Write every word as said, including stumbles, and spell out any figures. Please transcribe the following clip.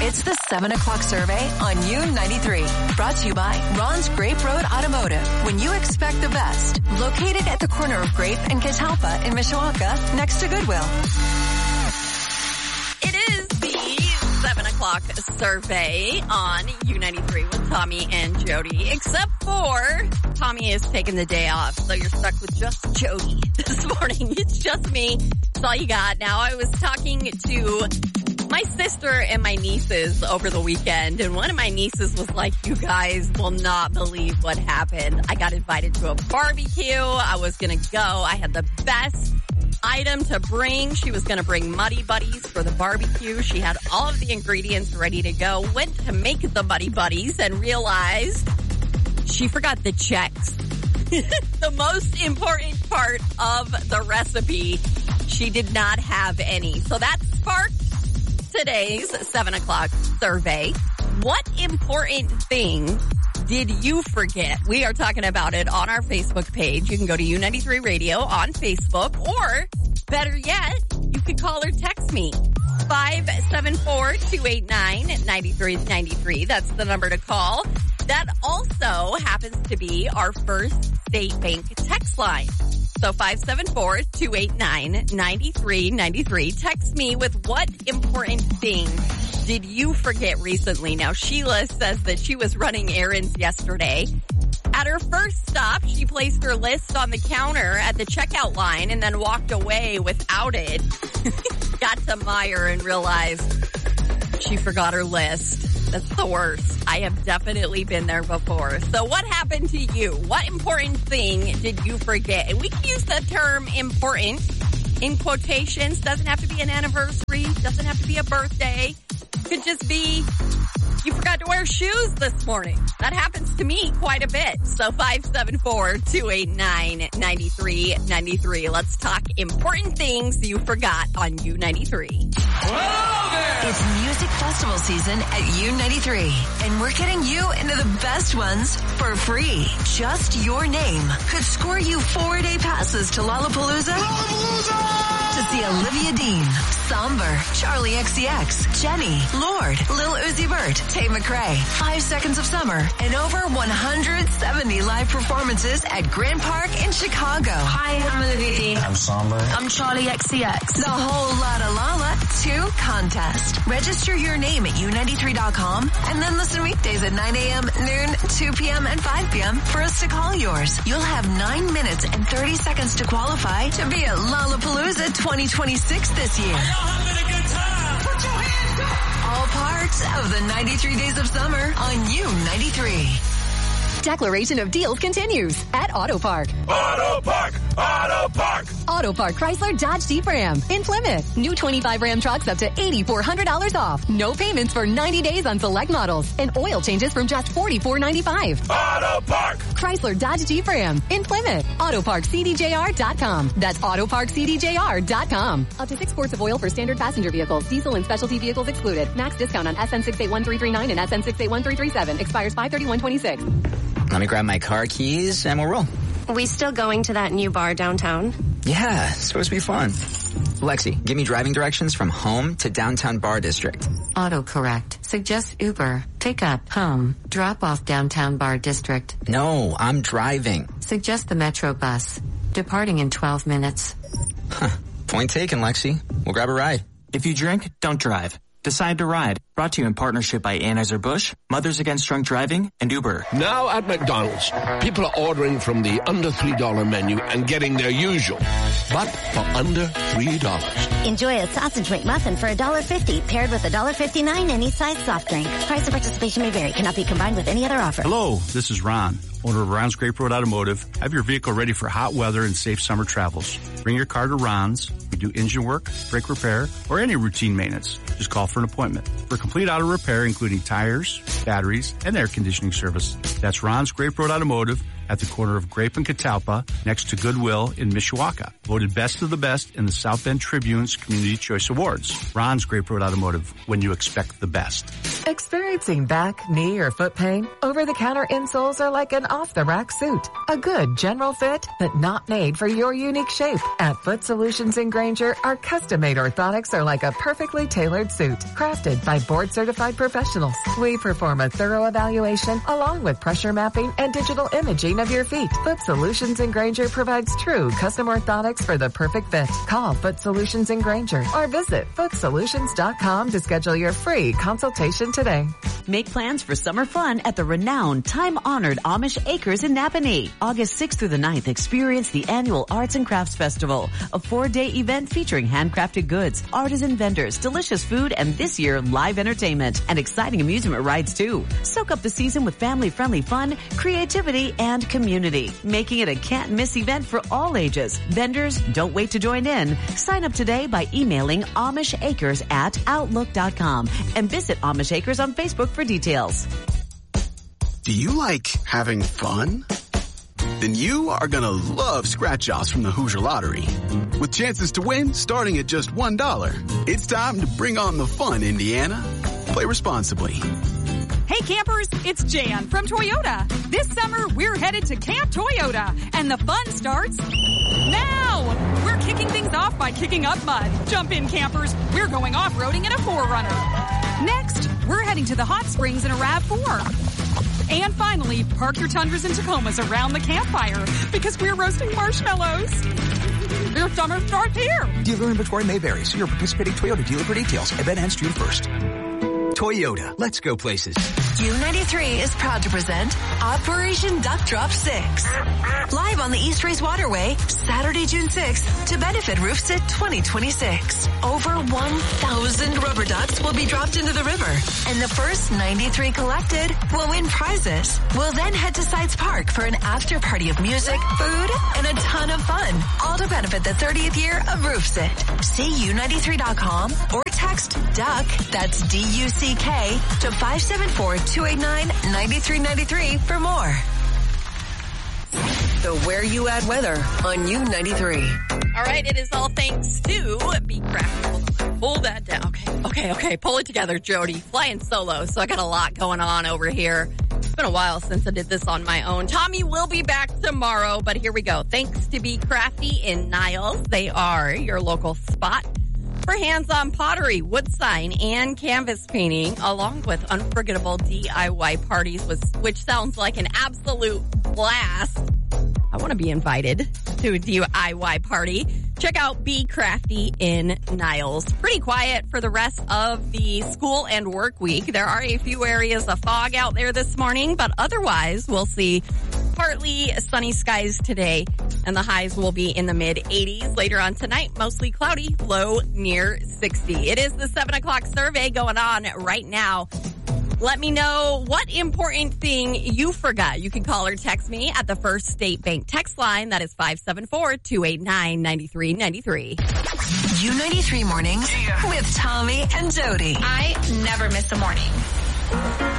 It's the seven o'clock survey on U ninety-three. Brought to you by Ron's Grape Road Automotive. When you expect the best. Located at the corner of Grape and Catalpa in Mishawaka, next to Goodwill. It is the seven o'clock survey on U ninety-three with Tommy and Jody. Except for Tommy is taking the day off, so you're stuck with just Jody this morning. It's just me. That's all you got. Now, I was talking to my sister and my nieces over the weekend, and one of my nieces was like, you guys will not believe what happened. I got invited to a barbecue. I was going to go. I had the best item to bring. She was going to bring Muddy Buddies for the barbecue. She had all of the ingredients ready to go. Went to make the Muddy Buddies and realized she forgot the checks. The most important part of the recipe. She did not have any. So that sparked today's seven o'clock survey. What important thing did you forget? We are talking about it on our Facebook page. You can go to U ninety-three Radio on Facebook, or better yet, you can call or text me. five seven four, two eight nine, nine three nine three. That's the number to call. That also happens to be our first State Bank text line. So five seven four, two eight nine, nine three nine three. Text me with what important thing did you forget recently? Now, Sheila says that she was running errands yesterday. At her first stop, she placed her list on the counter at the checkout line and then walked away without it. Got to Meijer and realized she forgot her list. That's the worst. I have definitely been there before. So what happened to you? What important thing did you forget? And we can use the term important in quotations. Doesn't have to be an anniversary. Doesn't have to be a birthday. Could just be you forgot to wear shoes this morning. That happens to me quite a bit. So five seven four, two eight nine, nine three nine three. Let's talk important things you forgot on U ninety-three. It's music festival season at U ninety-three, and we're getting you into the best ones for free. Just your name could score you four-day passes to Lollapalooza. Lollapalooza! To see Olivia Dean, Somber, Charlie X C X, Jenny, Lord, Lil Uzi Vert, Tate McRae, Five Seconds of Summer, and over one hundred seventy live performances at Grand Park in Chicago. Hi, I'm Olivia Dean. I'm Somber. I'm Charlie X C X. The whole Lotta Lala two contest. Register your name at U ninety-three dot com and then listen weekdays at nine a.m., noon, two p.m., and five p.m. for us to call yours. You'll have nine minutes and thirty seconds to qualify to be at Lollapalooza twenty twenty-six this year. Are y'all having a good time? Put your hands up! All parts of the ninety-three Days of Summer on U ninety-three. Declaration of deals continues at Auto Park. Auto Park! Auto Park! Auto Park Chrysler Dodge Jeep Ram in Plymouth. New twenty-five Ram trucks up to eight thousand four hundred dollars off. No payments for ninety days on select models. And oil changes from just forty-four ninety-five. Auto Park! Chrysler Dodge Jeep Ram in Plymouth. Auto Park C D J R dot com. That's Auto Park C D J R dot com. Up to six quarts of oil for standard passenger vehicles. Diesel and specialty vehicles excluded. Max discount on S N six eight one three three nine and S N six eight one three three seven. Expires five thirty-one twenty-six. Let me grab my car keys and we'll roll. We still going to that new bar downtown? Yeah, it's supposed to be fun. Lexi, give me driving directions from home to downtown bar district. Autocorrect. Suggest Uber. Pick up. Home. Drop off downtown bar district. No, I'm driving. Suggest the Metro bus. Departing in twelve minutes. Huh. Point taken, Lexi. We'll grab a ride. If you drink, don't drive. Decide to ride. Brought to you in partnership by Anheuser-Busch, Mothers Against Drunk Driving, and Uber. Now at McDonald's, people are ordering from the under three dollar menu and getting their usual, but for under three dollars. Enjoy a sausage McMuffin for one dollar fifty, paired with one dollar fifty-nine any size soft drink. Price of participation may vary. Cannot be combined with any other offer. Hello, this is Ron, owner of Ron's Grape Road Automotive. Have your vehicle ready for hot weather and safe summer travels. Bring your car to Ron's. We do engine work, brake repair, or any routine maintenance. Just call for an appointment. For complete auto repair, including tires, batteries, and air conditioning service. That's Ron's Grape Road Automotive at the corner of Grape and Catalpa next to Goodwill in Mishawaka. Voted best of the best in the South Bend Tribune's Community Choice Awards. Ron's Grape Road Automotive, when you expect the best. Experiencing back, knee, or foot pain? Over-the-counter insoles are like an off-the-rack suit. A good general fit, but not made for your unique shape. At Foot Solutions in Granger, our custom-made orthotics are like a perfectly tailored suit, crafted by board-certified professionals. We perform a thorough evaluation along with pressure mapping and digital imaging of your feet. Foot Solutions in Granger provides true custom orthotics for the perfect fit. Call Foot Solutions in Granger or visit foot solutions dot com to schedule your free consultation today. Make plans for summer fun at the renowned, time-honored Amish Acres in Napanee. August sixth through the ninth, experience the annual Arts and Crafts Festival, a four-day event featuring handcrafted goods, artisan vendors, delicious food, and this year, live entertainment and exciting amusement rides too. Soak up the season with family-friendly fun, creativity, and community, making it a can't-miss event for all ages. Vendors, don't wait to join in. Sign up today by emailing Amish Acres at outlook dot com and visit Amish Acres on Facebook for details. Do you like having fun? Then you are gonna love scratch-offs from the Hoosier Lottery. With chances to win starting at just one dollar. It's time to bring on the fun, Indiana. Play responsibly. Hey campers, it's Jan from Toyota. This summer, we're headed to Camp Toyota, and the fun starts now. We're kicking things off by kicking up mud. Jump in, campers. We're going off-roading in a four runner. Next, we're heading to the hot springs in a RAV four. And finally, park your Tundras and Tacomas around the campfire because we're roasting marshmallows. Your summer starts here. Dealer inventory may vary. See your participating Toyota dealer for details. Event ends June first. Toyota, let's go places. U ninety-three is proud to present Operation Duck Drop six. Live on the East Race Waterway, Saturday, June sixth, to benefit RoofSit twenty twenty-six. Over one thousand rubber ducks will be dropped into the river, and the first ninety-three collected will win prizes. We'll then head to Sites Park for an after party of music, food, and a ton of fun, all to benefit the thirtieth year of RoofSit. See U ninety-three dot com or text DUCK, that's D U C K, to five seven four, two eight nine, nine three nine three for more. The Where You At weather on U ninety-three. All right, it is all thanks to Be Crafty. Hold on, pull that down. Okay, okay, okay. Pull it together, Jody. Flying solo, so I got a lot going on over here. It's been a while since I did this on my own. Tommy will be back tomorrow, but here we go. Thanks to Be Crafty in Niles. They are your local spot for hands-on pottery, wood sign, and canvas painting, along with unforgettable D I Y parties, which sounds like an absolute blast. I want to be invited to a D I Y party. Check out Be Crafty in Niles. Pretty quiet for the rest of the school and work week. There are a few areas of fog out there this morning, but otherwise we'll see partly sunny skies today, and the highs will be in the mid eighties. Later on tonight, mostly cloudy, low near sixty. It is the seven o'clock survey going on right now. Let me know what important thing you forgot. You can call or text me at the First State Bank text line. That is five seven four, two eight nine, nine three nine three. U ninety-three mornings with Tommy and Jody. I never miss a morning.